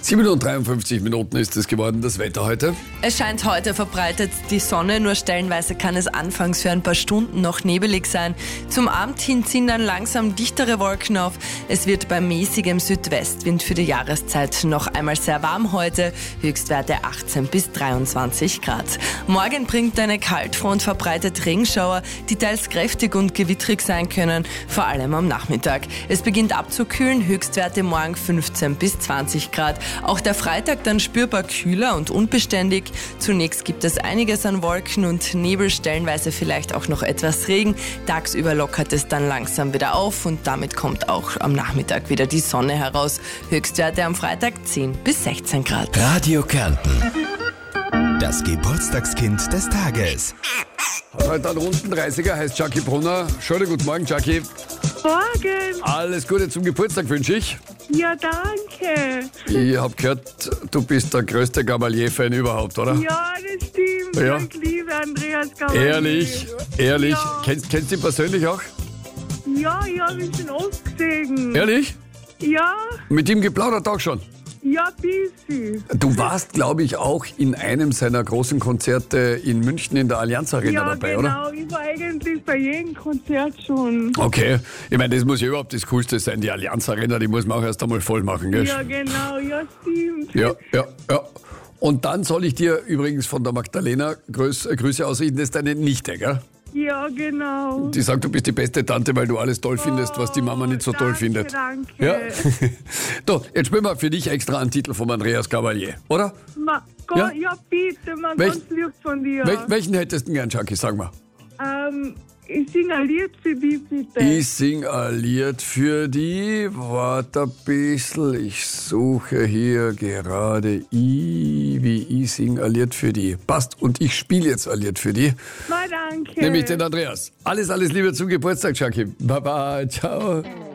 7:53 ist es geworden, das Wetter heute. Es scheint heute verbreitet die Sonne, nur stellenweise kann es anfangs für ein paar Stunden noch nebelig sein. Zum Abend hin ziehen dann langsam dichtere Wolken auf. Es wird bei mäßigem Südwestwind für die Jahreszeit noch einmal sehr warm heute. Höchstwerte 18 bis 23 Grad. Morgen bringt eine Kaltfront verbreitet Regenschauer, die teils kräftig und gewittrig sein können, vor allem am Nachmittag. Es beginnt abzukühlen, Höchstwerte morgen 15 bis 20 Grad. Auch der Freitag dann spürbar kühler und unbeständig. Zunächst gibt es einiges an Wolken und Nebel, stellenweise vielleicht auch noch etwas Regen. Tagsüber lockert es dann langsam wieder auf und damit kommt auch am Nachmittag wieder die Sonne heraus. Höchstwerte am Freitag 10 bis 16 Grad. Radio Kärnten. Das Geburtstagskind des Tages. Heute ein runden 30er, heißt Jackie Brunner. Schönen guten Morgen, Jackie. Morgen. Alles Gute zum Geburtstag wünsche ich. Ja, danke. Ich habe gehört, du bist der größte Gabalier-Fan überhaupt, oder? Ja, das stimmt. Ja. Ich liebe Andreas Gabalier. Ehrlich. Ja. Kennst du ihn persönlich auch? Ja, ich habe ihn schon oft gesehen. Ehrlich? Ja, Mit ihm geplaudert auch schon? ja, busy. Du warst, glaube ich, auch in einem seiner großen Konzerte in München in der Allianz Arena Ja, dabei, genau. oder? Ich war eigentlich bei jedem Konzert schon. Okay. Ich meine, das muss ja überhaupt das Coolste sein. Die Allianz Arena, die muss man auch erst einmal voll machen, gell? Ja, genau. Ja, stimmt. Ja. Und dann soll ich dir übrigens von der Magdalena Grüße ausrichten. Das ist deine Nichte, gell? Ja, genau. Die sagt, du bist die beste Tante, weil du alles toll findest, was die Mama nicht so toll danke, findet. Danke. Ja? So, jetzt spielen wir für dich extra einen Titel von Andreas Gabalier, oder? Ja? Ja, bitte, man, Welch- ganz lieb von dir. Welchen hättest du gern, Jackie? Sag mal. Ich singe ein Lied für dich, bitte. Ich sing ein Lied für die. Warte ein bisschen, ich suche hier gerade wie ich sing ein Lied für die. Passt, und ich spiele jetzt ein Lied für die. Na, danke. Nämlich den Andreas. Alles Liebe zum Geburtstag, Jackie. Baba, ciao.